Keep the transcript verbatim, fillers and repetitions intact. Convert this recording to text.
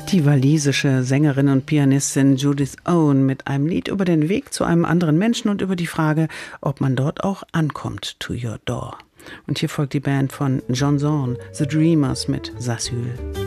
Die walisische Sängerin und Pianistin Judith Owen mit einem Lied über den Weg zu einem anderen Menschen und über die Frage, ob man dort auch ankommt, to your door. Und hier folgt die Band von John Zorn, The Dreamers mit Sasyl.